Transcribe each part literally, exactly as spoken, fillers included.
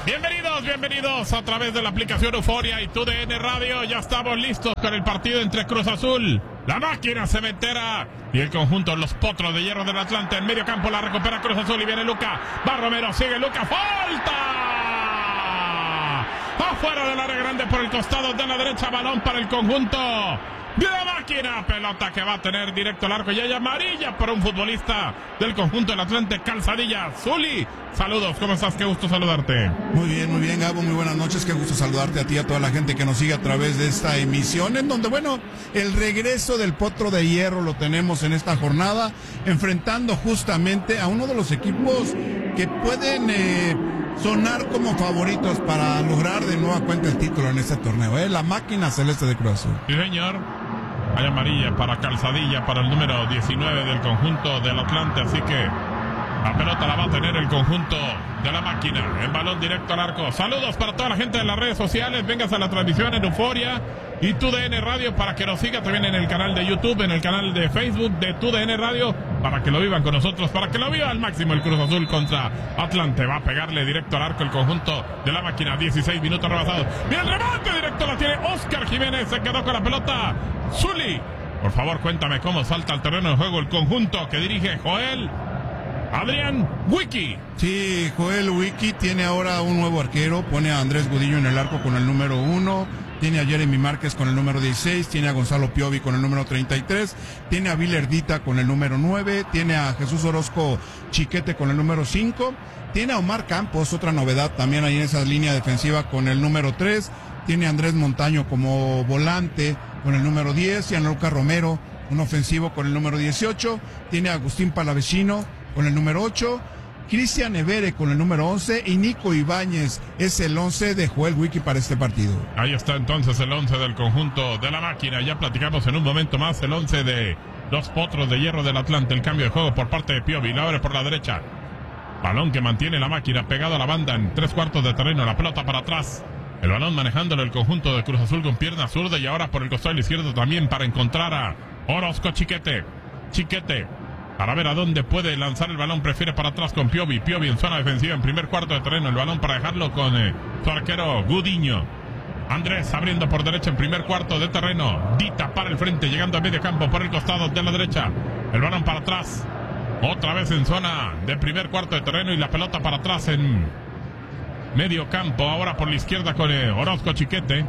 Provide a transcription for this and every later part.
Bienvenidos, bienvenidos a través de la aplicación Euforia y Tu D N Radio. Ya estamos listos con el partido entre Cruz Azul, la máquina cementera, y el conjunto de los Potros de Hierro del Atlante. En medio campo la recupera Cruz Azul y viene Luca. Va Romero, sigue Luca, ¡falta! Afuera del área grande por el costado de la derecha, balón para el conjunto de la máquina, pelota que va a tener directo al arco y hay amarilla para un futbolista del conjunto del Atlante, Calzadilla. Zuli, saludos, ¿cómo estás? Qué gusto saludarte. Muy bien, muy bien, Gabo, muy buenas noches, qué gusto saludarte a ti y a toda la gente que nos sigue a través de esta emisión, en donde, bueno, el regreso del Potro de Hierro lo tenemos en esta jornada, enfrentando justamente a uno de los equipos que pueden eh, sonar como favoritos para lograr de nueva cuenta el título en este torneo, ¿eh? La máquina celeste de Cruz Azul. Sí, señor. Hay amarilla para Calzadilla, para el número diecinueve del conjunto del Atlante, así que la pelota la va a tener el conjunto de la máquina. El balón directo al arco. Saludos para toda la gente de las redes sociales. Vengas a la transmisión en Euforia y Tu D N Radio para que nos siga también en el canal de YouTube, en el canal de Facebook de Tu D N Radio, para que lo vivan con nosotros, para que lo viva al máximo el Cruz Azul contra Atlante. Va a pegarle directo al arco el conjunto de la máquina. dieciséis minutos rebasados. Mira el remate directo, la tiene Oscar Jiménez. Se quedó con la pelota. Zuli, por favor, cuéntame cómo salta al terreno de juego el conjunto que dirige Joel Adrián Wiki. Sí, Joel Wiki tiene ahora un nuevo arquero, pone a Andrés Gudiño en el arco con el número uno, tiene a Jeremy Márquez con el número dieciséis, tiene a Gonzalo Piovi con el número treinta y tres, tiene a Vil Erdita con el número nueve, tiene a Jesús Orozco Chiquete con el número cinco, tiene a Omar Campos, otra novedad también ahí en esa línea defensiva con el número tres, tiene a Andrés Montaño como volante con el número diez, y a Lucas Romero, un ofensivo con el número dieciocho, tiene a Agustín Palavecino con el número ocho, Cristian Evere con el número once y Nico Ibáñez es el once de Joel Wiki para este partido. Ahí está entonces el once del conjunto de la máquina. Ya platicamos en un momento más el once de los Potros de Hierro del Atlante. El cambio de juego por parte de Piovi, la abre por la derecha. Balón que mantiene la máquina pegado a la banda en tres cuartos de terreno, la pelota para atrás. El balón manejándolo el conjunto de Cruz Azul con pierna zurda, y ahora por el costado izquierdo también para encontrar a Orozco Chiquete. Chiquete, para ver a dónde puede lanzar el balón, prefiere para atrás con Piovi. Piovi en zona defensiva en primer cuarto de terreno, el balón para dejarlo con eh, su arquero Gudiño. Andrés abriendo por derecha en primer cuarto de terreno. Dita para el frente, llegando a medio campo por el costado de la derecha. El balón para atrás, otra vez en zona de primer cuarto de terreno, y la pelota para atrás en medio campo, ahora por la izquierda con eh, Orozco Chiquete.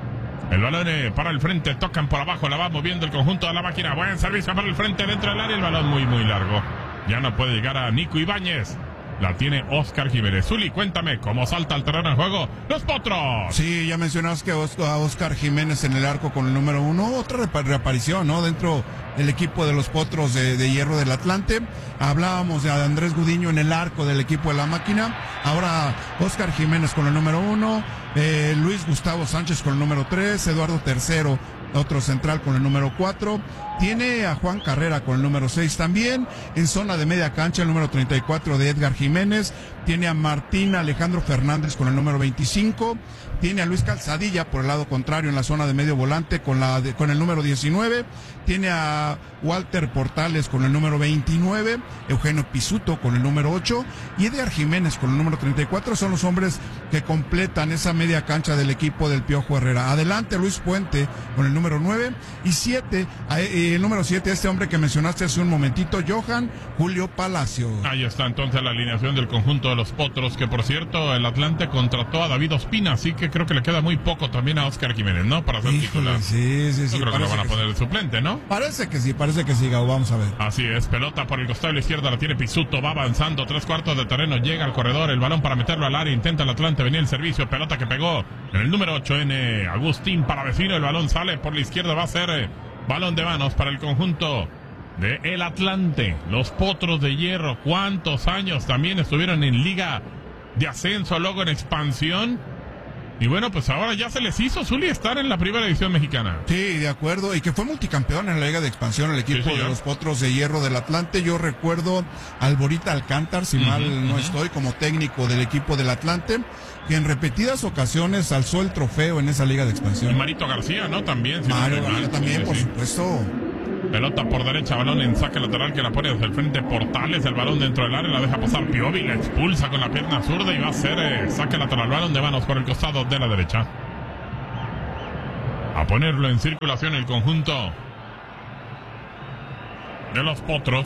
El balón eh, para el frente, tocan por abajo, la va moviendo el conjunto de la máquina. Buen servicio para el frente dentro del área, el balón muy muy largo. Ya no puede llegar a Nico Ibáñez. La tiene Oscar Jiménez. Zuli, cuéntame cómo salta al terreno de juego los Potros. Sí, ya mencionabas que a Oscar Jiménez en el arco con el número uno, otra reaparición, ¿no? Dentro del equipo de los Potros de, de Hierro del Atlante. Hablábamos de Andrés Gudiño en el arco del equipo de la máquina. Ahora Oscar Jiménez con el número uno, eh, Luis Gustavo Sánchez con el número tres, Eduardo Tercero, otro central con el número cuatro, tiene a Juan Carrera con el número seis también, en zona de media cancha el número treinta y cuatro de Edgar Jiménez, tiene a Martín Alejandro Fernández con el número veinticinco, tiene a Luis Calzadilla por el lado contrario en la zona de medio volante con, la de, con el número diecinueve, tiene a Walter Portales con el número veintinueve, Eugenio Pisuto con el número ocho y Edgar Jiménez con el número treinta y cuatro, son los hombres que completan esa media cancha del equipo del Piojo Herrera. Adelante Luis Puente con el número nueve y siete, eh, el número siete, este hombre que mencionaste hace un momentito, Johan Julio Palacio. Ahí está entonces la alineación del conjunto de los Potros, que por cierto el Atlante contrató a David Ospina, así que creo que le queda muy poco también a Oscar Jiménez, ¿no? Para ser Híjole, titular. Sí, sí, sí. Yo creo que lo van a poner de suplente, ¿no? Parece que sí, parece que sí, Gabo, vamos a ver. Así es, pelota por el costado de la izquierda, la tiene Pisuto, va avanzando, tres cuartos de terreno, llega al corredor, el balón para meterlo al área, intenta el Atlante venir el servicio, pelota que pegó en el número ocho en eh, Agustín Palavecino, el balón sale por la izquierda, va a ser eh, balón de manos para el conjunto de el Atlante. Los Potros de Hierro, ¿cuántos años también estuvieron en Liga de Ascenso, luego en Expansión? Y bueno, pues ahora ya se les hizo, Zuli, estar en la primera división mexicana. Sí, de acuerdo, y que fue multicampeón en la Liga de Expansión, el equipo sí, de los Potros de Hierro del Atlante. Yo recuerdo a Alborita Alcántar, si uh-huh, mal no uh-huh. estoy, como técnico del equipo del Atlante, que en repetidas ocasiones alzó el trofeo en esa Liga de Expansión. Y Marito García, ¿no? También. Si Mario no García también, sí, por sí. supuesto. Pelota por derecha, balón en saque lateral que la pone desde el frente Portales. El balón dentro del área, la deja pasar Piovi, la expulsa con la pierna zurda y va a ser eh, saque lateral, balón de manos por el costado de la derecha. A ponerlo en circulación el conjunto de los Potros.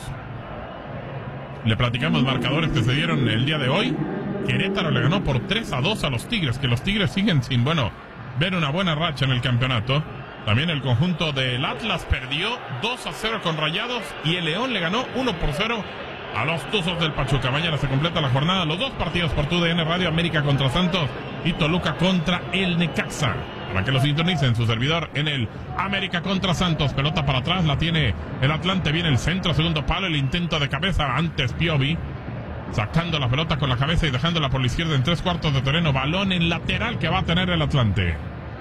Le platicamos marcadores que se dieron el día de hoy. Querétaro le ganó por tres a dos a los Tigres, que los Tigres siguen sin, bueno, ver una buena racha en el campeonato. También el conjunto del Atlas perdió dos a cero con Rayados y el León le ganó uno por cero a los Tuzos del Pachuca. Mañana se completa la jornada. Los dos partidos por tu D N Radio, América contra Santos y Toluca contra el Necaxa. Para que lo sintonicen, su servidor en el América contra Santos. Pelota para atrás, la tiene el Atlante, viene el centro, segundo palo, el intento de cabeza antes Piovi. Sacando la pelota con la cabeza y dejándola por la izquierda en tres cuartos de terreno. Balón en lateral que va a tener el Atlante.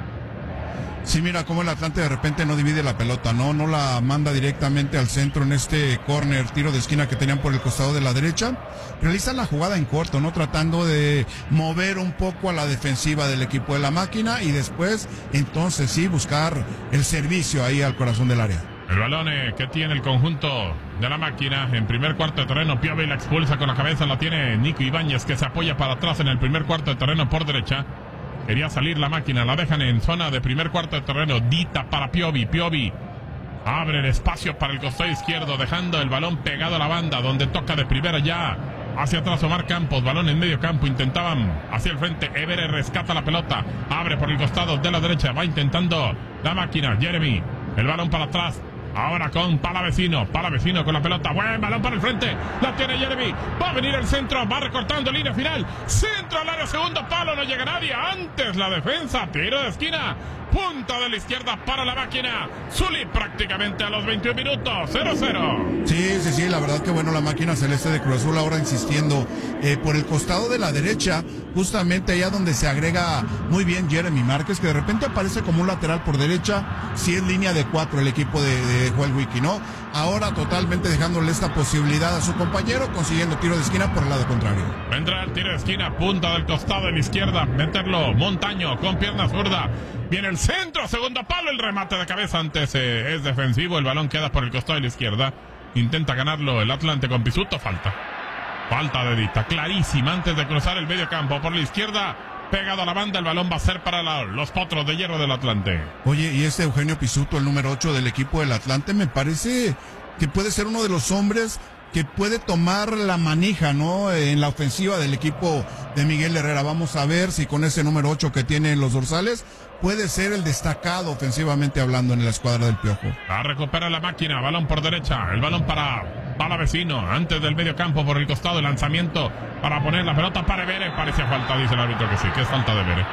Sí, mira cómo el Atlante de repente no divide la pelota, ¿no? No la manda directamente al centro en este córner, tiro de esquina que tenían por el costado de la derecha. Realizan la jugada en corto, ¿no? Tratando de mover un poco a la defensiva del equipo de la máquina y después, entonces sí, buscar el servicio ahí al corazón del área. El balón eh, que tiene el conjunto de la máquina en primer cuarto de terreno. Piovi la expulsa con la cabeza, la tiene Nico Ibáñez que se apoya para atrás en el primer cuarto de terreno por derecha. Quería salir la máquina, la dejan en zona de primer cuarto de terreno. Dita para Piovi, Piovi abre el espacio para el costado izquierdo, dejando el balón pegado a la banda, donde toca de primera ya. Hacia atrás Omar Campos, balón en medio campo, intentaban hacia el frente, Evere rescata la pelota, abre por el costado de la derecha, va intentando la máquina, Jeremy, el balón para atrás. Ahora con Palavecino, Palavecino con la pelota, buen balón para el frente, la tiene Jeremy, va a venir el centro, va recortando línea final, centro al área, segundo palo, no llega nadie, antes la defensa, tiro de esquina, punta de la izquierda para la máquina, Zuli prácticamente a los veintiún minutos, cero cero. Sí, sí, sí, la verdad que bueno, la máquina celeste de Cruz Azul ahora insistiendo eh, por el costado de la derecha, justamente allá donde se agrega muy bien Jeremy Márquez, que de repente aparece como un lateral por derecha, si es línea de cuatro el equipo de, de Joel Wiki, ¿no? Ahora totalmente dejándole esta posibilidad a su compañero, consiguiendo tiro de esquina por el lado contrario. Vendrá el tiro de esquina, punta del costado de la izquierda, meterlo Montaño con pierna zurda, viene el centro, segundo palo, el remate de cabeza antes eh, es defensivo, el balón queda por el costado de la izquierda, intenta ganarlo el Atlante con Pisuto, falta. Falta de Dita, clarísima antes de cruzar el medio campo por la izquierda, pegado a la banda, el balón va a ser para la, los Potros de Hierro del Atlante. Oye, y este Eugenio Pisuto, el número ocho del equipo del Atlante, me parece que puede ser uno de los hombres que puede tomar la manija, ¿no? En la ofensiva del equipo de Miguel Herrera. Vamos a ver si con ese número ocho que tiene en los dorsales puede ser el destacado ofensivamente hablando en la escuadra del Piojo. La recupera la máquina, balón por derecha, el balón para Palavecino, antes del medio campo por el costado, el lanzamiento para poner la pelota para Evere, parecía falta, dice el árbitro que sí, que es falta de Evere.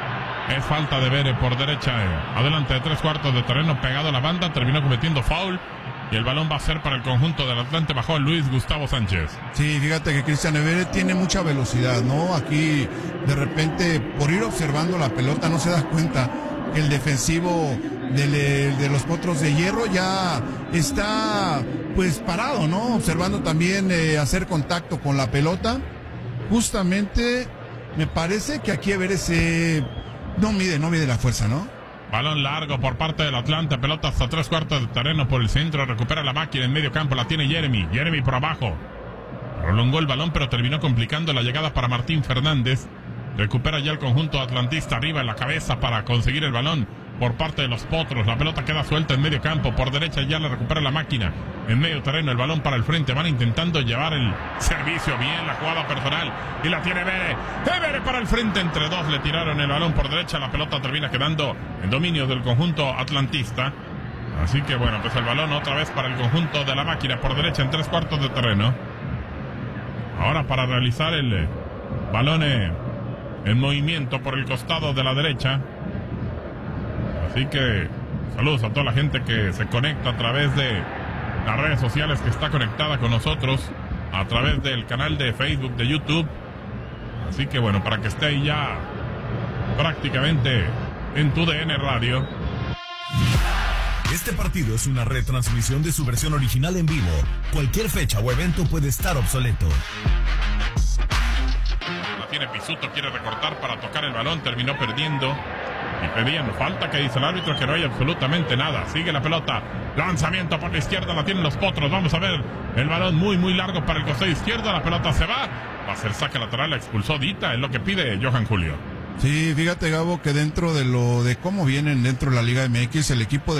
Es falta de Evere por derecha, eh. adelante de tres cuartos de terreno, pegado a la banda, terminó cometiendo foul. Y el balón va a ser para el conjunto del Atlante bajo el Luis Gustavo Sánchez. Sí, fíjate que Cristian Evere tiene mucha velocidad, ¿no? Aquí, de repente, por ir observando la pelota, no se da cuenta que el defensivo de, le, de los Potros de Hierro ya está, pues, parado, ¿no? Observando también eh, hacer contacto con la pelota. Justamente, me parece que aquí Evere se... no mide, no mide la fuerza, ¿no? Balón largo por parte del Atlante, pelota hasta tres cuartos de terreno por el centro, recupera la máquina en medio campo, la tiene Jeremy, Jeremy por abajo, prolongó el balón pero terminó complicando la llegada para Martín Fernández, recupera ya el conjunto atlantista arriba en la cabeza para conseguir el balón por parte de los Potros, la pelota queda suelta en medio campo, por derecha ya la recupera la máquina, en medio terreno el balón para el frente, van intentando llevar el servicio, bien la jugada personal y la tiene Evere, Evere para el frente, entre dos le tiraron el balón por derecha, la pelota termina quedando en dominio del conjunto atlantista, así que bueno, pues el balón otra vez para el conjunto de la máquina por derecha en tres cuartos de terreno, ahora para realizar el eh, balón eh, en movimiento por el costado de la derecha. Así que saludos a toda la gente que se conecta a través de las redes sociales, que está conectada con nosotros a través del canal de Facebook, de YouTube. Así que bueno, para que esté ahí ya prácticamente en tu D N Radio. Este partido es una retransmisión de su versión original en vivo. Cualquier fecha o evento puede estar obsoleto. La tiene Pisuto, quiere recortar para tocar el balón, terminó perdiendo Y pedían falta, que dice el árbitro que no hay absolutamente nada. Sigue la pelota. Lanzamiento por la izquierda, la tienen los potros. Vamos a ver el balón muy, muy largo para el costado izquierdo. La pelota se va. Va a ser saque lateral, la expulsó Dita, es lo que pide Johan Julio. Sí, fíjate, Gabo, que dentro de lo de cómo vienen dentro de la Liga M X, el equipo de